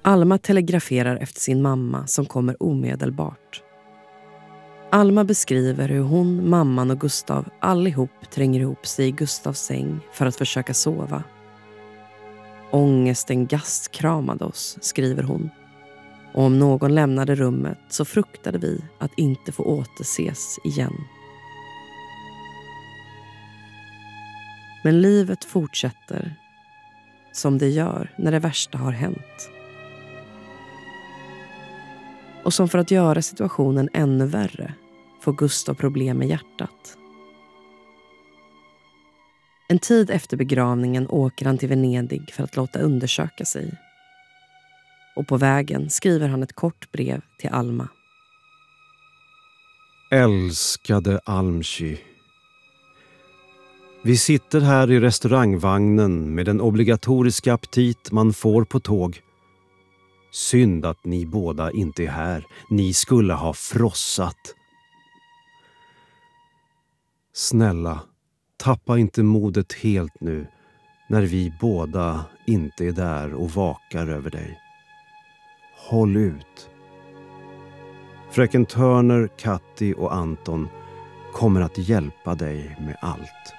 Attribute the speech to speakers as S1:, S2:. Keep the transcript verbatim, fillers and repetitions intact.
S1: Alma telegraferar efter sin mamma som kommer omedelbart. Alma beskriver hur hon, mamman och Gustav allihop tränger ihop sig i Gustavs säng för att försöka sova. Ångesten gastkramade oss, skriver hon. Och om någon lämnade rummet så fruktade vi att inte få återses igen. Men livet fortsätter som det gör när det värsta har hänt. Och som för att göra situationen ännu värre får Gustav problem med hjärtat. En tid efter begravningen åker han till Venedig för att låta undersöka sig. Och på vägen skriver han ett kort brev till Alma.
S2: Älskade Almsky. Vi sitter här i restaurangvagnen med den obligatoriska aptit man får på tåg. Synd att ni båda inte är här. Ni skulle ha frossat. Snälla, tappa inte modet helt nu när vi båda inte är där och vakar över dig. Håll ut. Fröken Turner, Katti och Anton kommer att hjälpa dig med allt.